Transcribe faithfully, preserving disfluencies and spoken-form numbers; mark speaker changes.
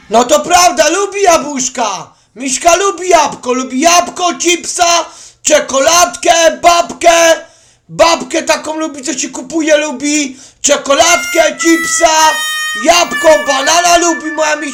Speaker 1: No to prawda, lubi jabłuszka. Miśka lubi jabłko, lubi jabłko, chipsa, czekoladkę, babkę. Babkę taką lubi, co się kupuje, lubi czekoladkę, chipsa, jabłko, banana lubi moja Miśka.